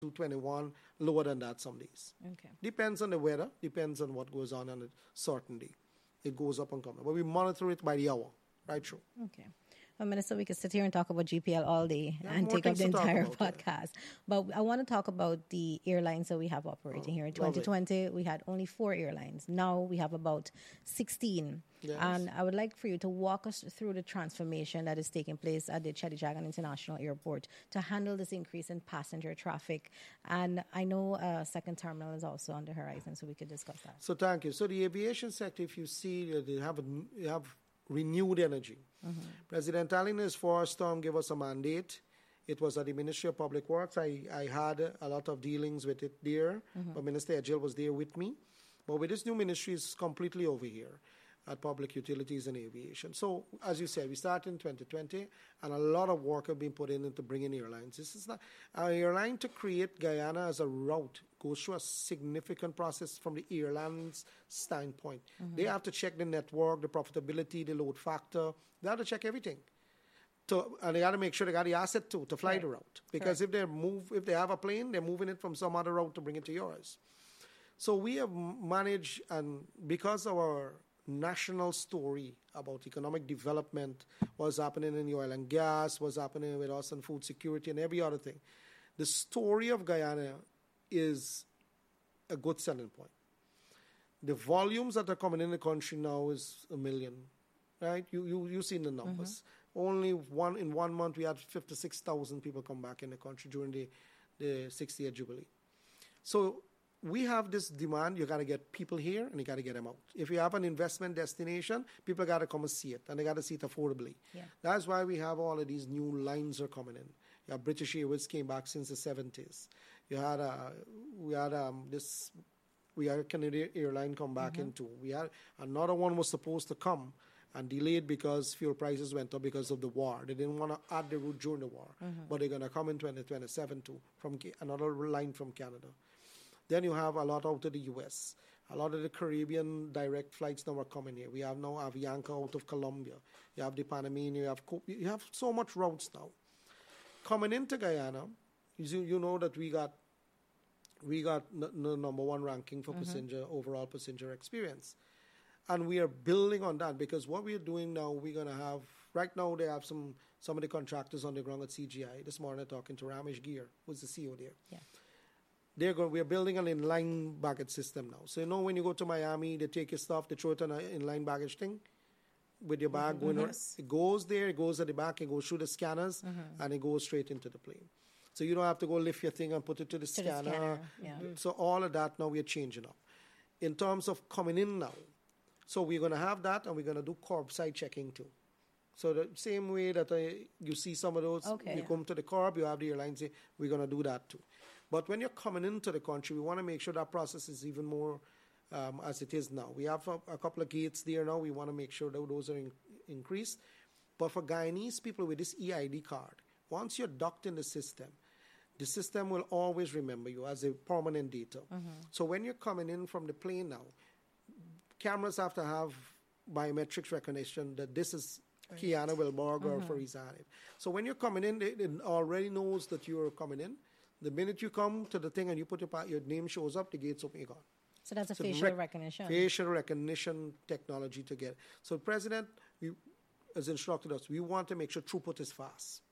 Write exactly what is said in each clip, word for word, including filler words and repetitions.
two twenty-one, lower than that some days. Okay. Depends on the weather, depends on what goes on on a certain day. It goes up and comes. But we monitor it by the hour, right through. Okay. Well, Minister, we could sit here and talk about G P L all day Yeah, and more take up things the to talk entire about, yeah. podcast. But I want to talk about the airlines that we have operating Oh, here. In lovely. twenty twenty, we had only four airlines. Now we have about sixteen. Yes. And I would like for you to walk us through the transformation that is taking place at the Chedijagan International Airport to handle this increase in passenger traffic. And I know a second terminal is also on the horizon, so we could discuss that. So thank you. So the aviation sector, if you see, uh, they have, a, they have renewed energy. Mm-hmm. President Allen, in his first term, gave us a mandate. It was at the Ministry of Public Works. I, I had a lot of dealings with it there, Mm-hmm. but Minister Agil was there with me. But with this new ministry, it's completely over here at Public Utilities and Aviation. So, as you said, we started in twenty twenty, and a lot of work have been put in into bringing airlines. This is not an airline to create Guyana as a route goes through a significant process from the airline's standpoint. Mm-hmm. They have to check the network, the profitability, the load factor. They have to check everything. To, and they got to make sure they got the asset too to fly Right. the route. Because Correct. if they move, if they have a plane, they're moving it from some other route to bring it to yours. So we have managed, and because our national story about economic development, what's happening in the oil and gas, what's happening with us and food security and every other thing, the story of Guyana is a good selling point. The volumes that are coming in the country now is a million, right? You you you seen the numbers. Only one in one month we had fifty-six thousand people come back in the country during the the sixty-year jubilee. So we have this demand. You got to get people here and you got to get them out. If you have an investment destination, people got to come and see it, and they got to see it affordably. Yeah. That's why we have all of these new lines are coming in. You have British Airways came back since the seventies. You had uh, we had um, this we had a Canadian airline come back into. We had another one was supposed to come and delayed because fuel prices went up because of the war. They didn't want to add the route during the war, but they're going to come in twenty twenty-seven too from Ca- another line from Canada. Then you have a lot out of the U S. A lot of the Caribbean direct flights now are coming here. We have now Avianca out of Colombia. You have the Panamanian. You have Co- you have so much routes now coming into Guyana. You, you know that we got we got n- n- number one ranking for passenger overall passenger experience, and we are building on that because what we are doing now, we're gonna have right now. They have some some of the contractors on the ground at C G I. This morning, talking to Ramesh Gear, who's the C E O there. Yeah. They're going. We're building an inline baggage system now. So you know when you go to Miami, they take your stuff, they throw it on an inline baggage thing with your bag going. Yes. It goes there. It goes at the back. It goes through the scanners, and it goes straight into the plane. So you don't have to go lift your thing and put it to the To the scanner. scanner, yeah. So all of that now we're changing up. In terms of coming in now, so we're going to have that, and we're going to do curbside checking too. So the same way that I, you see some of those, Okay, you yeah. come to the curb, you have the airline say, we're going to do that too. But when you're coming into the country, we want to make sure that process is even more um, as it is now. We have a, a couple of gates there now. We want to make sure that those are in, increased. But for Guyanese people with this E I D card, once you're docked in the system, the system will always remember you as a permanent data. So when you're coming in from the plane now, cameras have to have biometrics recognition that this is Kiana Wilborg or Farizanif. So when you're coming in, it, it already knows that you're coming in. The minute you come to the thing and you put your, pa- your name shows up, the gates open, you're gone. So that's a So facial rec- recognition. Facial recognition technology to get. So the president we, has instructed us, we want to make sure throughput is fast.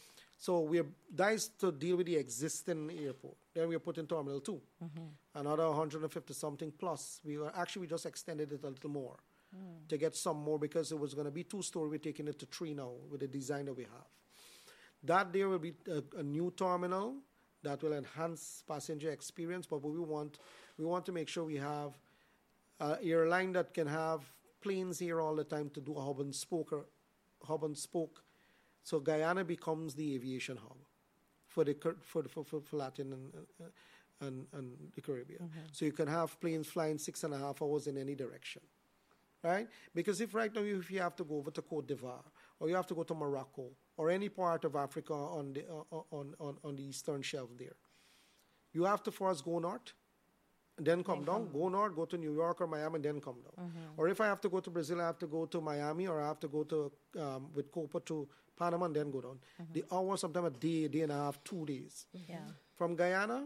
So we're dice to deal with the existing airport. Then we're putting Terminal two. Another one hundred fifty something plus. We were actually we just extended it a little more to get some more because it was going to be two story. We're taking it to three now with the design that we have. That there will be a, a new terminal that will enhance passenger experience, but we want we want to make sure we have an airline that can have planes here all the time to do a hub and spoke, or hub and spoke. So Guyana becomes the aviation hub for the Car- for the, for, for, for Latin and, uh, and and the Caribbean. So you can have planes flying six and a half hours in any direction, right? Because if right now you, if you have to go over to Cote d'Ivoire or you have to go to Morocco or any part of Africa on the uh, on, on on the eastern shelf there, you have to first go north, and then come down. Go north, go to New York or Miami, and then come down. Or if I have to go to Brazil, I have to go to Miami, or I have to go to um, with Copa to Panama and then go down. The hour, sometimes a day, day and a half, two days. Yeah. from Guyana.